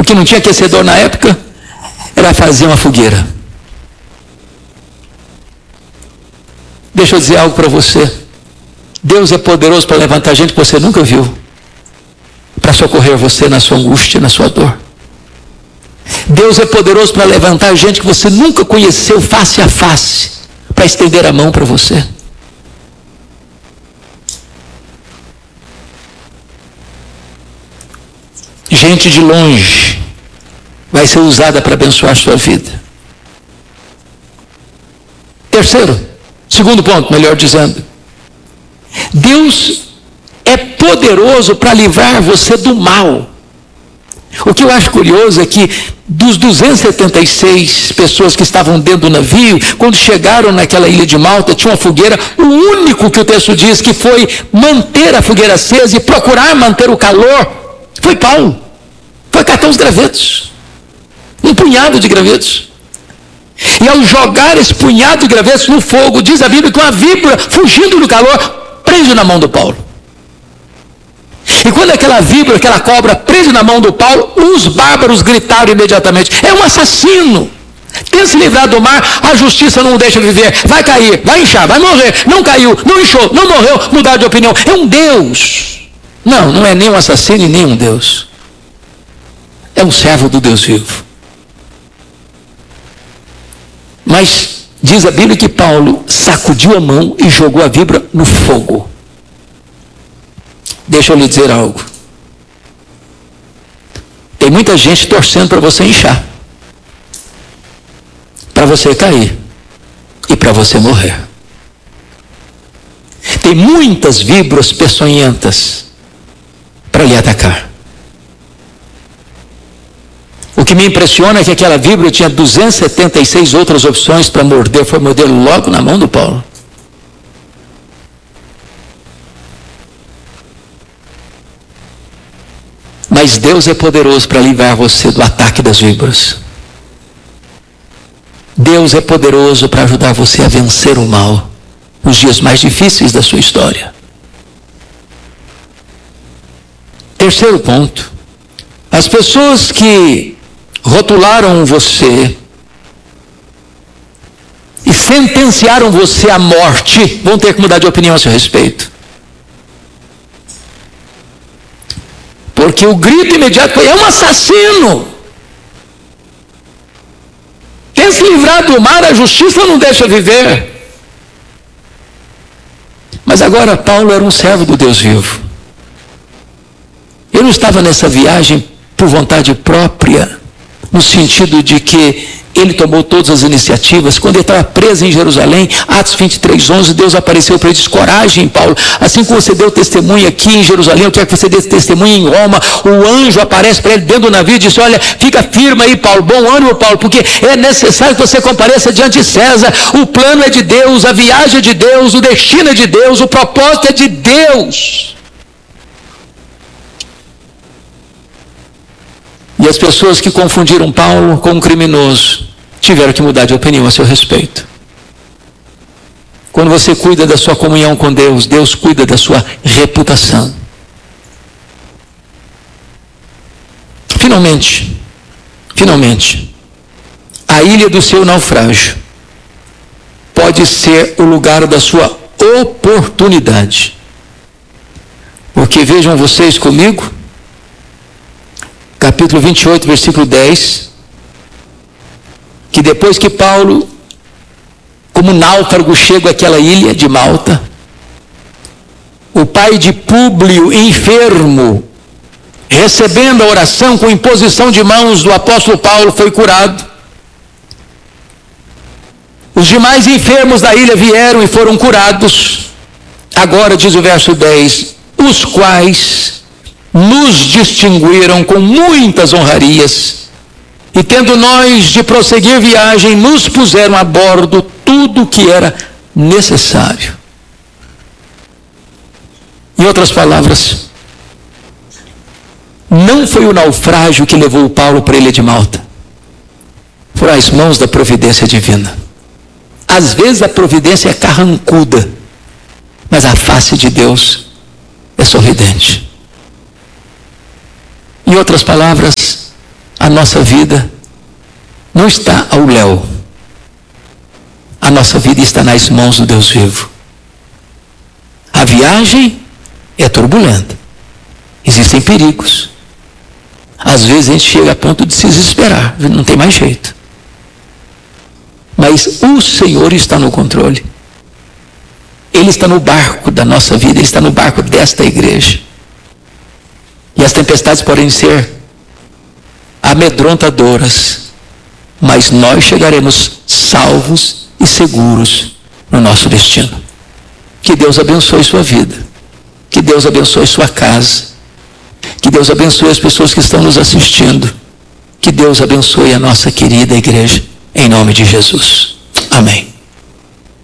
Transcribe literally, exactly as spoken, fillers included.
porque não tinha aquecedor na época, era fazer uma fogueira. Deixa eu dizer algo para você. Deus é poderoso para levantar gente que você nunca viu, para socorrer você na sua angústia, na sua dor. Deus é poderoso para levantar gente que você nunca conheceu face a face, para estender a mão para você. Gente de longe vai ser usada para abençoar a sua vida. Terceiro, segundo ponto, melhor dizendo, Deus é poderoso para livrar você do mal. O que eu acho curioso é que dos duzentas e setenta e seis pessoas que estavam dentro do navio, quando chegaram naquela ilha de Malta, tinha uma fogueira, o único que o texto diz que foi manter a fogueira acesa e procurar manter o calor, foi Paulo. Foi catar os gravetos. Um punhado de gravetos. E ao jogar esse punhado de gravetos no fogo, diz a Bíblia que uma víbora, fugindo do calor, prende na mão do Paulo. E quando aquela víbora, aquela cobra prende na mão do Paulo, os bárbaros gritaram imediatamente: é um assassino! Tenta se livrar do mar, a justiça não o deixa viver, vai cair, vai inchar, vai morrer. Não caiu, não inchou, não morreu, mudar de opinião. É um Deus. Não, não é nem um assassino e nem um Deus. É um servo do Deus vivo. Mas diz a Bíblia que Paulo sacudiu a mão e jogou a víbora no fogo. Deixa eu lhe dizer algo. Tem muita gente torcendo para você inchar, para você cair e para você morrer. Tem muitas víboras peçonhentas para lhe atacar. O que me impressiona é que aquela víbora tinha duzentas e setenta e seis outras opções para morder, foi morder logo na mão do Paulo. Mas Deus é poderoso para livrar você do ataque das víboras. Deus é poderoso para ajudar você a vencer o mal nos dias mais difíceis da sua história. Terceiro ponto. As pessoas que rotularam você e sentenciaram você à morte vão ter que mudar de opinião a seu respeito. Porque o grito imediato foi: é um assassino! Quem se livrar do mar, a justiça não deixa viver. Mas agora Paulo era um servo do Deus vivo. Ele não estava nessa viagem por vontade própria, no sentido de que ele tomou todas as iniciativas. Quando ele estava preso em Jerusalém, Atos vinte e três, onze, Deus apareceu para ele e disse: coragem, Paulo, assim como você deu testemunho aqui em Jerusalém, eu quero que você dê testemunho em Roma. O anjo aparece para ele dentro do navio e disse: olha, fica firme aí, Paulo, bom ânimo, Paulo, porque é necessário que você compareça diante de César. O plano é de Deus, a viagem é de Deus, o destino é de Deus, o propósito é de Deus. E as pessoas que confundiram Paulo com um criminoso tiveram que mudar de opinião a seu respeito. Quando você cuida da sua comunhão com Deus, Deus cuida da sua reputação. Finalmente, finalmente, a ilha do seu naufrágio pode ser o lugar da sua oportunidade. Porque vejam vocês comigo, capítulo vinte e oito, versículo dez, que depois que Paulo, como náufrago, chega àquela ilha de Malta, o pai de Públio, enfermo, recebendo a oração com imposição de mãos do apóstolo Paulo, foi curado. Os demais enfermos da ilha vieram e foram curados. Agora, diz o verso dez, os quais nos distinguiram com muitas honrarias, e tendo nós de prosseguir viagem, nos puseram a bordo tudo o que era necessário. Em outras palavras, não foi o naufrágio que levou o Paulo para a ilha de Malta, foram as mãos da providência divina. Às vezes a providência é carrancuda, mas a face de Deus é sorridente. Em outras palavras, a nossa vida não está ao léu. A nossa vida está nas mãos do Deus vivo. A viagem é turbulenta. Existem perigos. Às vezes a gente chega a ponto de se desesperar. Não tem mais jeito. Mas o Senhor está no controle. Ele está no barco da nossa vida. Ele está no barco desta igreja. E as tempestades podem ser amedrontadoras. Mas nós chegaremos salvos e seguros no nosso destino. Que Deus abençoe sua vida. Que Deus abençoe sua casa. Que Deus abençoe as pessoas que estão nos assistindo. Que Deus abençoe a nossa querida igreja. Em nome de Jesus. Amém.